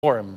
for him.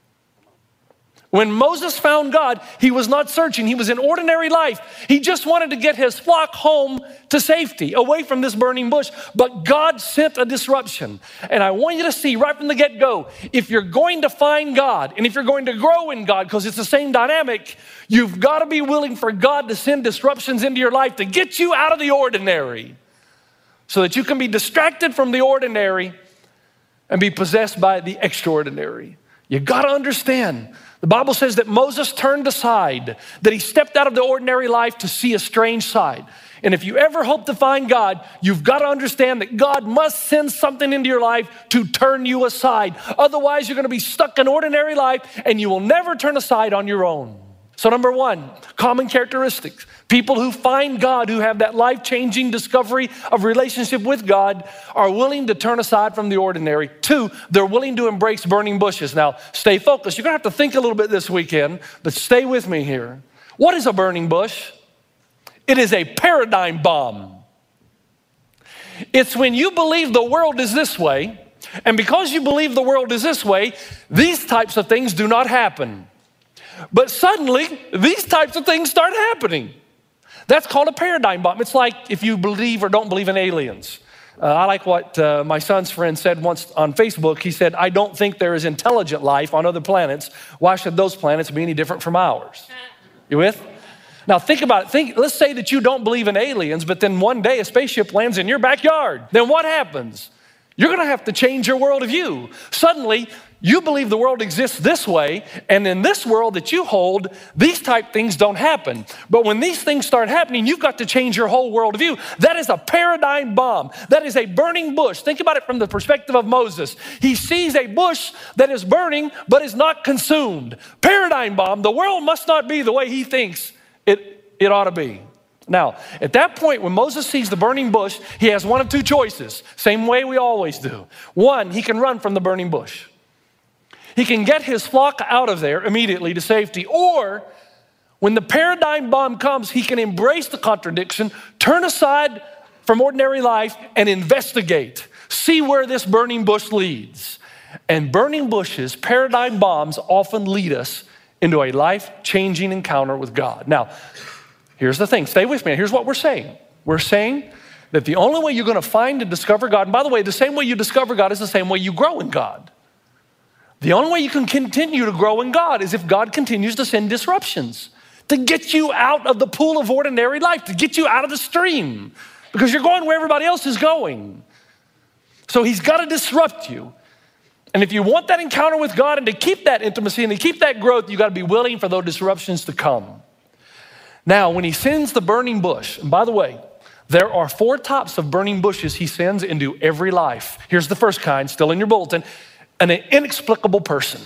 When Moses found God, he was not searching. He was in ordinary life. He just wanted to get his flock home to safety, away from this burning bush. But God sent a disruption. And I want you to see right from the get-go, if you're going to find God and if you're going to grow in God, because it's the same dynamic, you've got to be willing for God to send disruptions into your life to get you out of the ordinary so that you can be distracted from the ordinary and be possessed by the extraordinary. You got to understand, the Bible says that Moses turned aside, that he stepped out of the ordinary life to see a strange side. And if you ever hope to find God, you've got to understand that God must send something into your life to turn you aside. Otherwise, you're going to be stuck in ordinary life and you will never turn aside on your own. So number one, common characteristics. People who find God, who have that life-changing discovery of relationship with God, are willing to turn aside from the ordinary. Two, they're willing to embrace burning bushes. Now, stay focused. You're going to have to think a little bit this weekend, but stay with me here. What is a burning bush? It is a paradigm bomb. It's when you believe the world is this way, and because you believe the world is this way, these types of things do not happen. But suddenly, these types of things start happening. That's called a paradigm bomb. It's like if you believe or don't believe in aliens. I like what my son's friend said once on Facebook. He said, I don't think there is intelligent life on other planets. Why should those planets be any different from ours? You with? Now think about it. Let's say that you don't believe in aliens, but then one day a spaceship lands in your backyard. Then what happens? You're going to have to change your worldview. Suddenly, you believe the world exists this way, and in this world that you hold, these type things don't happen. But when these things start happening, you've got to change your whole worldview. That is a paradigm bomb. That is a burning bush. Think about it from the perspective of Moses. He sees a bush that is burning, but is not consumed. Paradigm bomb. The world must not be the way he thinks it ought to be. Now, at that point, when Moses sees the burning bush, he has one of two choices. Same way we always do. One, he can run from the burning bush. He can get his flock out of there immediately to safety. Or, when the paradigm bomb comes, he can embrace the contradiction, turn aside from ordinary life, and investigate. See where this burning bush leads. And burning bushes, paradigm bombs, often lead us into a life-changing encounter with God. Now, here's the thing. Stay with me. Here's what we're saying. We're saying that the only way you're going to find and discover God, and by the way, the same way you discover God is the same way you grow in God. The only way you can continue to grow in God is if God continues to send disruptions to get you out of the pool of ordinary life, to get you out of the stream, because you're going where everybody else is going. So he's got to disrupt you. And if you want that encounter with God and to keep that intimacy and to keep that growth, you got to be willing for those disruptions to come. Now, when he sends the burning bush, and by the way, there are 4 types of burning bushes he sends into every life. Here's the first kind, still in your bulletin, an inexplicable person.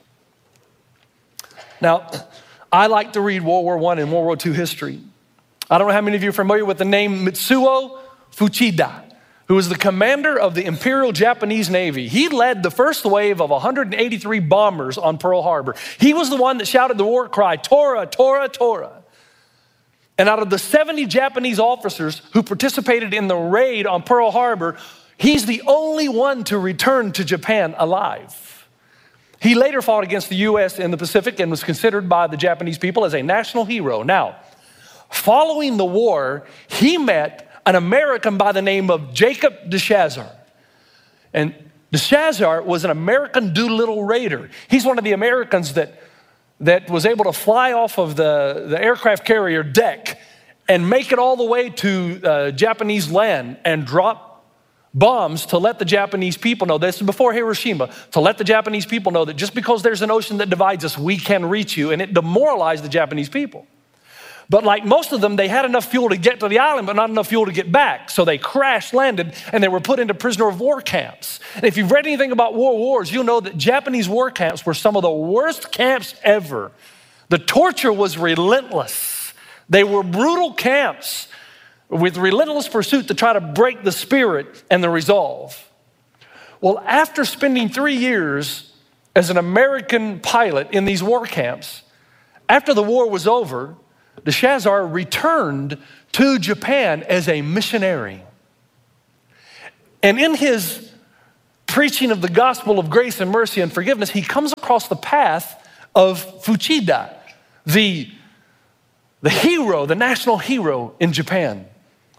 Now, I like to read World War I and World War II history. I don't know how many of you are familiar with the name Mitsuo Fuchida, who was the commander of the Imperial Japanese Navy. He led the first wave of 183 bombers on Pearl Harbor. He was the one that shouted the war cry, Tora, Tora, Tora. And out of the 70 Japanese officers who participated in the raid on Pearl Harbor, he's the only one to return to Japan alive. He later fought against the U.S. in the Pacific and was considered by the Japanese people as a national hero. Now, following the war, he met an American by the name of Jacob de Chazar. And de Chazar was an American Doolittle raider. He's one of the Americans that was able to fly off of the aircraft carrier deck and make it all the way to Japanese land and drop bombs to let the Japanese people know, this is before Hiroshima, to let the Japanese people know that just because there's an ocean that divides us, we can reach you. And it demoralized the Japanese people. But like most of them, they had enough fuel to get to the island, but not enough fuel to get back. So they crash landed and they were put into prisoner of war camps. And if you've read anything about wars, you'll know that Japanese war camps were some of the worst camps ever. The torture was relentless. They were brutal camps with relentless pursuit to try to break the spirit and the resolve. Well, after spending 3 years as an American pilot in these war camps, after the war was over, de Chazar returned to Japan as a missionary. And in his preaching of the gospel of grace and mercy and forgiveness, he comes across the path of Fuchida, the hero, the national hero in Japan.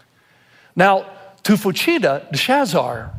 Now, to Fuchida, Belshazzar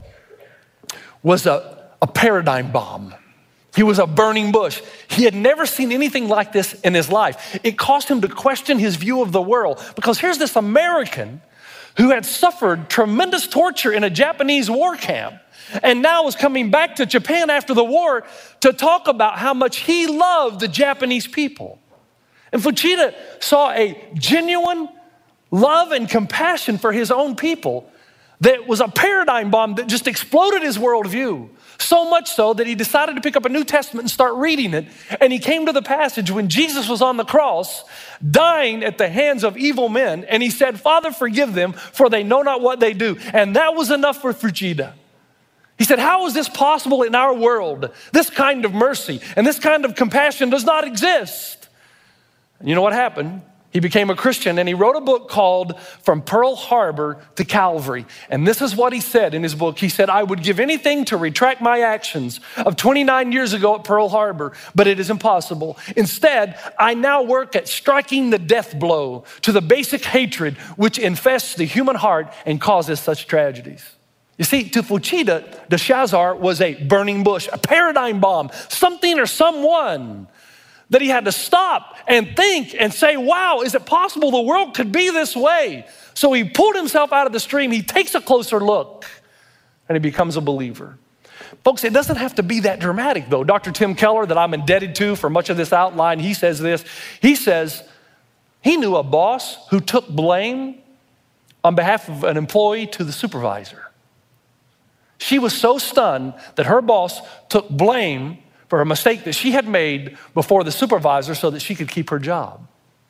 was a paradigm bomb. He was a burning bush. He had never seen anything like this in his life. It caused him to question his view of the world, because here's this American who had suffered tremendous torture in a Japanese war camp and now was coming back to Japan after the war to talk about how much he loved the Japanese people. And Fuchida saw a genuine love and compassion for his own people that was a paradigm bomb that just exploded his worldview. So much so that he decided to pick up a New Testament and start reading it. And he came to the passage when Jesus was on the cross, dying at the hands of evil men. And he said, Father, forgive them, for they know not what they do. And that was enough for Fuchida. He said, how is this possible in our world? This kind of mercy and this kind of compassion does not exist. And you know what happened? He became a Christian, and he wrote a book called From Pearl Harbor to Calvary. And this is what he said in his book. He said, I would give anything to retract my actions of 29 years ago at Pearl Harbor, but it is impossible. Instead, I now work at striking the death blow to the basic hatred which infests the human heart and causes such tragedies. You see, to Fuchida, Belshazzar was a burning bush, a paradigm bomb, something or someone that he had to stop and think and say, wow, is it possible the world could be this way? So he pulled himself out of the stream. He takes a closer look and he becomes a believer. Folks, it doesn't have to be that dramatic though. Dr. Tim Keller, that I'm indebted to for much of this outline, he says this. He says he knew a boss who took blame on behalf of an employee to the supervisor. She was so stunned that her boss took blame for a mistake that she had made before the supervisor so that she could keep her job.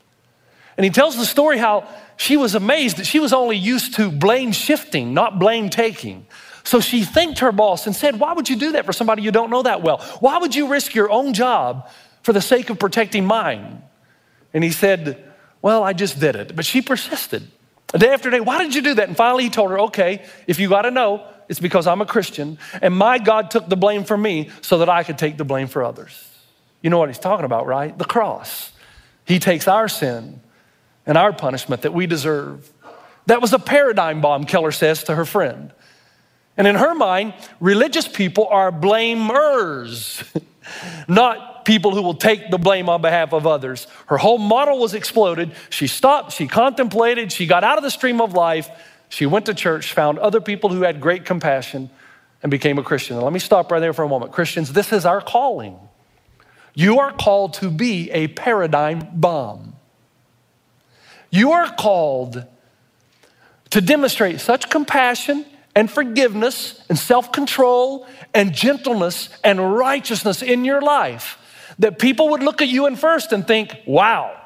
And he tells the story how she was amazed that she was only used to blame shifting, not blame taking. So she thanked her boss and said, why would you do that for somebody you don't know that well? Why would you risk your own job for the sake of protecting mine? And he said, well, I just did it. But she persisted. Day after day, why did you do that? And finally he told her, okay, if you got to know, it's because I'm a Christian and my God took the blame for me so that I could take the blame for others. You know what he's talking about, right? The cross. He takes our sin and our punishment that we deserve. That was a paradigm bomb, Keller says to her friend. And in her mind, religious people are blamers, not people who will take the blame on behalf of others. Her whole model was exploded. She stopped, she contemplated, she got out of the stream of life. She went to church, found other people who had great compassion, and became a Christian. Now, let me stop right there for a moment. Christians, this is our calling. You are called to be a paradigm bomb. You are called to demonstrate such compassion and forgiveness and self-control and gentleness and righteousness in your life that people would look at you and first and think, wow,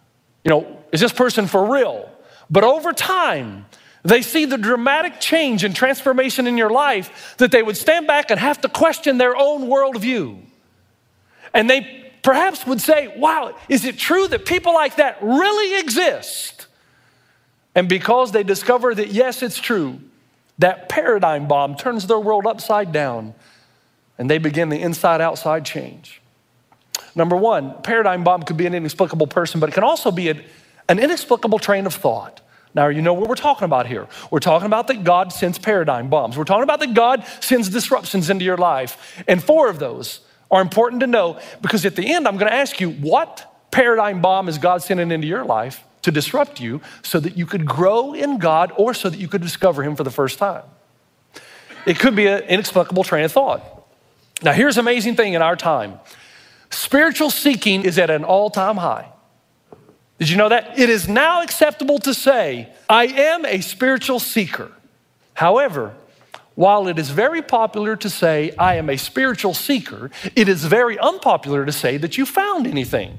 is this person for real? But over time, they see the dramatic change and transformation in your life that they would stand back and have to question their own worldview. And they perhaps would say, wow, is it true that people like that really exist? And because they discover that, yes, it's true, that paradigm bomb turns their world upside down and they begin the inside-outside change. Number one, paradigm bomb could be an inexplicable person, but it can also be an inexplicable train of thought. Now, you know what we're talking about here. We're talking about that God sends paradigm bombs. We're talking about that God sends disruptions into your life. And 4 of those are important to know because at the end, I'm going to ask you, what paradigm bomb is God sending into your life to disrupt you so that you could grow in God or so that you could discover him for the first time? It could be an inexplicable train of thought. Now, here's an amazing thing in our time. Spiritual seeking is at an all-time high. Did you know that? It is now acceptable to say, I am a spiritual seeker. However, while it is very popular to say, I am a spiritual seeker, it is very unpopular to say that you found anything.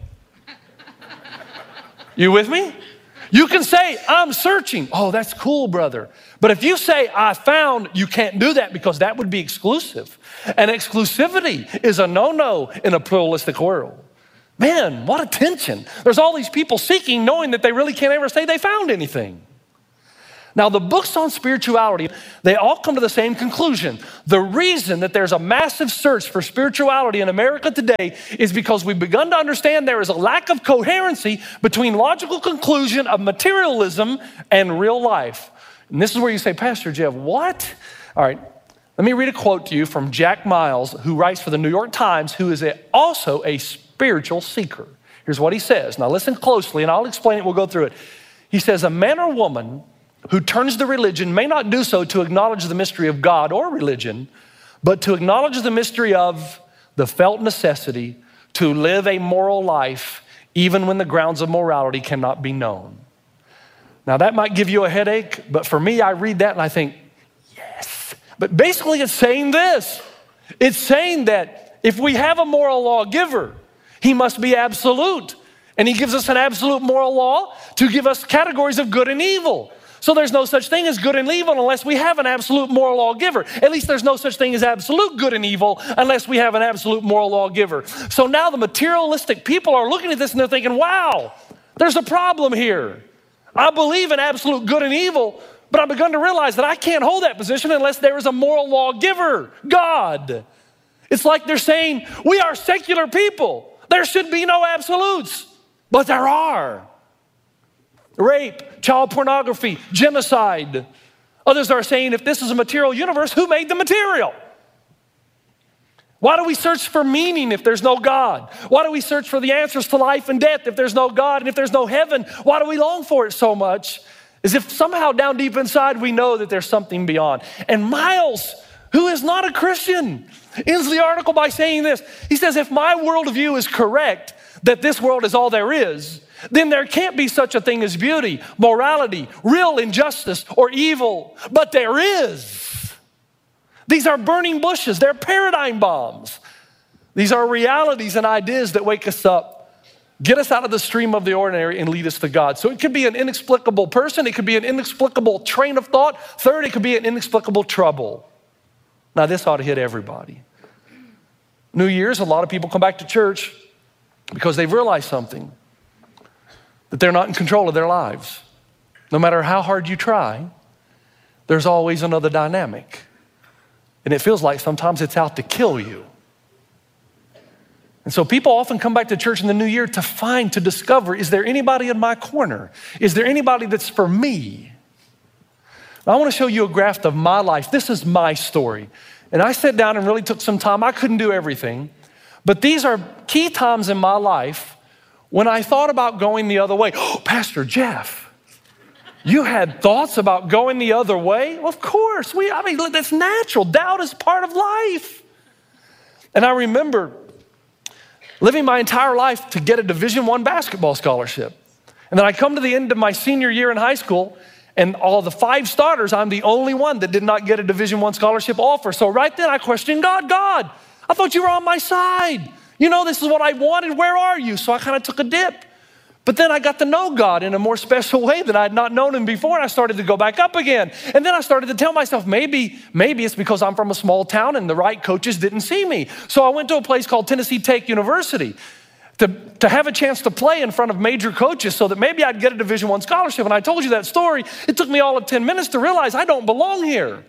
You with me? You can say, I'm searching. Oh, that's cool, brother. But if you say, I found, you can't do that because that would be exclusive. And exclusivity is a no-no in a pluralistic world. Man, what a tension. There's all these people seeking, knowing that they really can't ever say they found anything. Now, the books on spirituality, they all come to the same conclusion. The reason that there's a massive search for spirituality in America today is because we've begun to understand there is a lack of coherency between logical conclusion of materialism and real life. And this is where you say, Pastor Jeff, what? All right, let me read a quote to you from Jack Miles, who writes for the New York Times, who is also a spiritual seeker. Here's what he says. Now listen closely, and I'll explain it. We'll go through it. He says, a man or woman who turns to religion may not do so to acknowledge the mystery of God or religion, but to acknowledge the mystery of the felt necessity to live a moral life even when the grounds of morality cannot be known. Now that might give you a headache, but for me, I read that and I think, yes. But basically it's saying this. It's saying that if we have a moral lawgiver, he must be absolute. And he gives us an absolute moral law to give us categories of good and evil. So there's no such thing as good and evil unless we have an absolute moral lawgiver. At least there's no such thing as absolute good and evil unless we have an absolute moral lawgiver. So now the materialistic people are looking at this and they're thinking, wow, there's a problem here. I believe in absolute good and evil, but I've begun to realize that I can't hold that position unless there is a moral lawgiver, God. It's like they're saying, we are secular people. There should be no absolutes, but there are. Rape, child pornography, genocide. Others are saying, if this is a material universe, who made the material? Why do we search for meaning if there's no God? Why do we search for the answers to life and death if there's no God? And if there's no heaven, why do we long for it so much? As if somehow down deep inside we know that there's something beyond. And Miles, who is not a Christian, ends the article by saying this. He says, if my worldview is correct, that this world is all there is, then there can't be such a thing as beauty, morality, real injustice, or evil. But there is. These are burning bushes. They're paradigm bombs. These are realities and ideas that wake us up, get us out of the stream of the ordinary, and lead us to God. So it could be an inexplicable person. It could be an inexplicable train of thought. Third, it could be an inexplicable trouble. Now, this ought to hit everybody. New Year's, a lot of people come back to church because they've realized something, that they're not in control of their lives. No matter how hard you try, there's always another dynamic. And it feels like sometimes it's out to kill you. And so people often come back to church in the new year to discover, is there anybody in my corner? Is there anybody that's for me? Now, I want to show you a graph of my life. This is my story. And I sat down and really took some time. I couldn't do everything. But these are key times in my life when I thought about going the other way. Oh, Pastor Jeff, you had thoughts about going the other way? Well, of course. That's natural. Doubt is part of life. And I remember living my entire life to get a Division I basketball scholarship. And then I come to the end of my senior year in high school, and all the 5 starters, I'm the only one that did not get a Division I scholarship offer. So right then I questioned God, I thought you were on my side. You know, this is what I wanted. Where are you? So I kind of took a dip. But then I got to know God in a more special way that I had not known him before. And I started to go back up again. And then I started to tell myself, maybe it's because I'm from a small town and the right coaches didn't see me. So I went to a place called Tennessee Tech University to have a chance to play in front of major coaches so that maybe I'd get a Division I scholarship. And I told you that story. It took me all of 10 minutes to realize I don't belong here.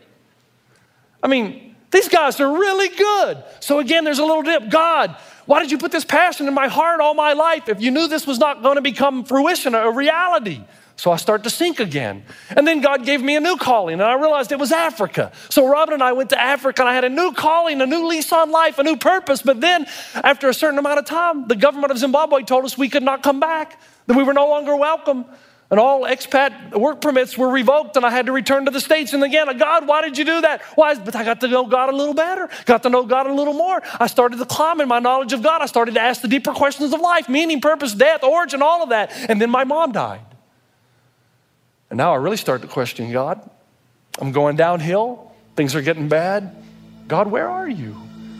These guys are really good. So again, there's a little dip. God, why did you put this passion in my heart all my life if you knew this was not going to become fruition, a reality? So I start to sink again. And then God gave me a new calling, and I realized it was Africa. So Robin and I went to Africa, and I had a new calling, a new lease on life, a new purpose. But then after a certain amount of time, the government of Zimbabwe told us we could not come back, that we were no longer welcome. And all expat work permits were revoked, and I had to return to the States. And again, God, why did you do that? Why? But I got to know God a little better, got to know God a little more. I started to climb in my knowledge of God. I started to ask the deeper questions of life, meaning, purpose, death, origin, all of that. And then my mom died. And now I really start to question God. I'm going downhill. Things are getting bad. God, where are you?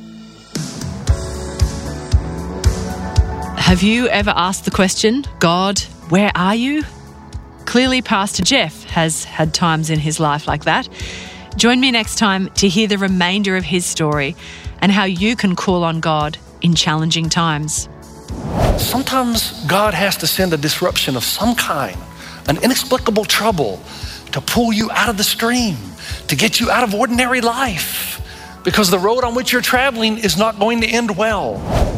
Have you ever asked the question, God, where are you? Clearly, Pastor Jeff has had times in his life like that. Join me next time to hear the remainder of his story and how you can call on God in challenging times. Sometimes God has to send a disruption of some kind, an inexplicable trouble, to pull you out of the stream, to get you out of ordinary life, because the road on which you're traveling is not going to end well.